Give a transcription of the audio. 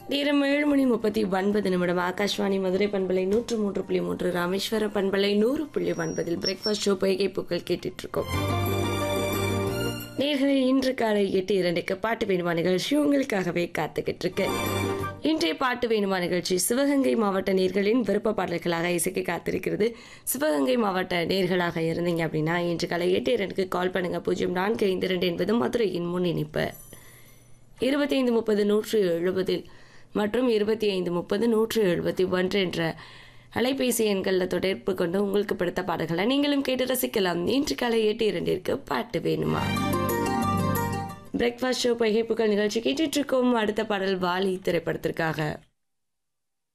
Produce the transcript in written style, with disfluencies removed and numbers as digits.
நேரம் 7:39 ஆகாஷ்வாணி மதுரை பண்பலை 103.3 ராமேஸ்வர பண்பலை 100.9 பிரேக்ஃபாஸ்ட் ஷோ பொய்கை பூக்கள் கேட்டுட்டு இருக்கோம். நேர்களை இன்று காலை 8:02 பாட்டு வேணுமா நிகழ்ச்சி உங்களுக்காகவே காத்துக்கிட்டு இருக்கு. இன்றைய பாட்டு வேணுமா நிகழ்ச்சி சிவகங்கை மாவட்ட நேர்களின் விருப்ப பாடல்களாக இசைக்க காத்திருக்கிறது. சிவகங்கை மாவட்ட நேர்களாக இருந்தீங்க அப்படின்னா இன்று காலை 8:02 கால் பண்ணுங்க. 0452 என்பது மதுரையின் முன் இணைப்பு 2530-170 மற்றும் 2530-171 என்ற அலைபேசி எண்களில் தொடர்பு கொண்டு உங்களுக்கு பிடித்த பாடல்களை நீங்களும் கேட்டு ரசிக்கலாம். இன்று காலை 8:02 பாட்டு வேணுமா பிரேக்ஃபாஸ்ட் ஷோ பொய்கைப்புகள் நிகழ்ச்சி கேட்டுட்டு இருக்கோம். அடுத்த பாடல் வாலி திரைப்படத்திற்காக.